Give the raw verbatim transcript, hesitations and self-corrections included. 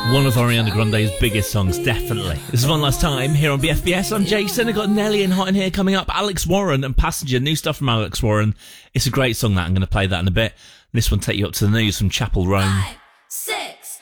One of Ariana Grande's biggest songs, definitely. This is One Last Time here on B F B S. I'm Jason. I've got Nelly and Hot in Here coming up. Alex Warren and Passenger, new stuff from Alex Warren. It's a great song, that. I'm going to play that in a bit. This one take you up to the news from Chapel Roan.